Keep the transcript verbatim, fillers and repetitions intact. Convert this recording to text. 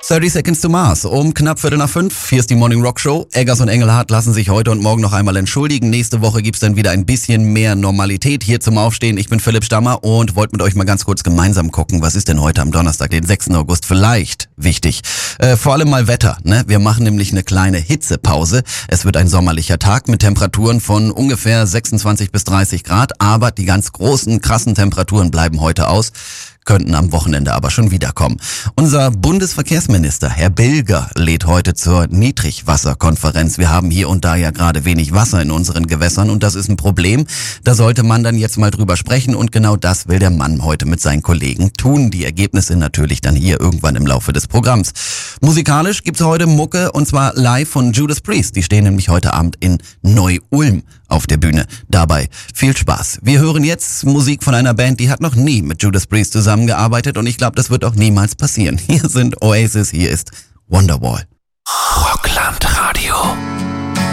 thirty Seconds to Mars. Um knapp Viertel nach fünf. Hier ist die Morning Rock Show. Eggers und Engelhardt lassen sich heute und morgen noch einmal entschuldigen. Nächste Woche gibt's dann wieder ein bisschen mehr Normalität hier zum Aufstehen. Ich bin Philipp Stammer und wollte mit euch mal ganz kurz gemeinsam gucken, was ist denn heute am Donnerstag, den sechsten August, vielleicht wichtig. Äh, vor allem mal Wetter, ne? Wir machen nämlich eine kleine Hitzepause. Es wird ein sommerlicher Tag mit Temperaturen von ungefähr sechsundzwanzig bis dreißig Grad, aber die ganz großen, krassen Temperaturen bleiben heute aus, könnten am Wochenende aber schon wiederkommen. Unser Bundesverkehrsminister, Herr Bilger, lädt heute zur Niedrigwasserkonferenz. Wir haben hier und da ja gerade wenig Wasser in unseren Gewässern und das ist ein Problem. Da sollte man dann jetzt mal drüber sprechen und genau das will der Mann heute mit seinen Kollegen tun. Die Ergebnisse natürlich dann hier irgendwann im Laufe des Programms. Musikalisch gibt's heute Mucke und zwar live von Judas Priest. Die stehen nämlich heute Abend in Neu-Ulm auf der Bühne. Dabei viel Spaß. Wir hören jetzt Musik von einer Band, die hat noch nie mit Judas Priest zusammengearbeitet und ich glaube, das wird auch niemals passieren. Hier sind Oasis, hier ist Wonderwall. Rockland Radio.